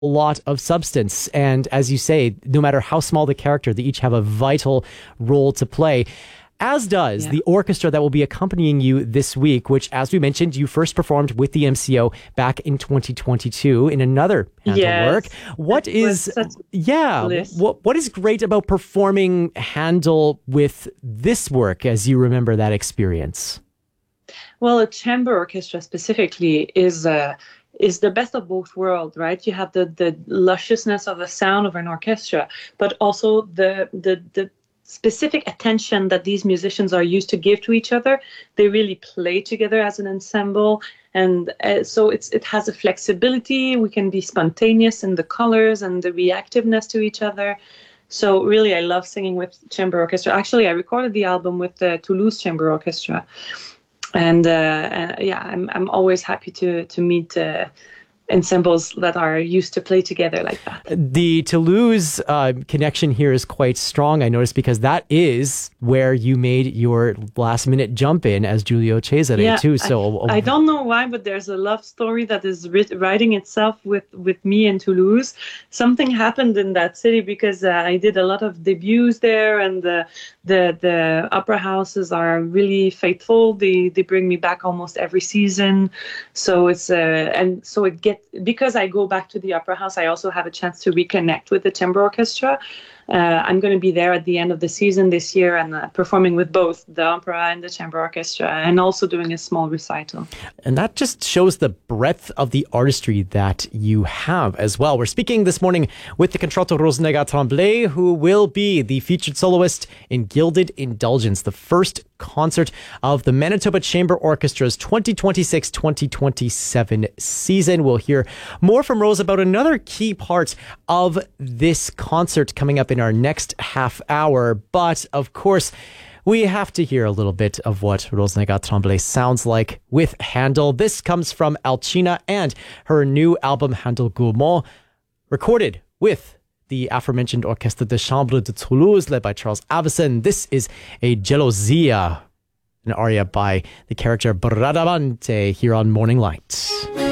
lot of substance. And as you say, no matter how small the character, they each have a vital role to play. As does the orchestra that will be accompanying you this week, which, as we mentioned, you first performed with the MCO back in 2022 in another Handel work. What is great about performing Handel with this work as you remember that experience? Well, a chamber orchestra specifically is the best of both worlds, right? You have the lusciousness of the sound of an orchestra, but also the specific attention that these musicians are used to give to each other. They really play together as an ensemble, and so it has a flexibility. We can be spontaneous in the colors and the reactiveness to each other. So really, I love singing with chamber orchestra. Actually, I recorded the album with the Toulouse Chamber Orchestra, and I'm always happy to meet ensembles that are used to play together like that. The Toulouse connection here is quite strong, I noticed, because that is where you made your last minute jump in as Giulio Cesare too. So I don't know why, but there's a love story that is writing itself with me in Toulouse. Something happened in that city because I did a lot of debuts there, and the opera houses are really faithful. They bring me back almost every season. So it's because I go back to the opera house, I also have a chance to reconnect with the chamber orchestra. I'm going to be there at the end of the season this year and performing with both the opera and the chamber orchestra, and also doing a small recital. And that just shows the breadth of the artistry that you have as well. We're speaking this morning with the contralto Rosnega Tremblay, who will be the featured soloist in Gilded Indulgence, the first concert of the Manitoba Chamber Orchestra's 2026-2027 season. We'll hear more from Rose about another key part of this concert coming up in our next half hour. But of course, we have to hear a little bit of what Rosnega Tremblay sounds like with Handel. This comes from Alcina and her new album Handel Gourmand, recorded with the aforementioned Orchestre de Chambre de Toulouse, led by Charles Avison. This is a Gelosia, an aria by the character Bradamante here on Morning Light.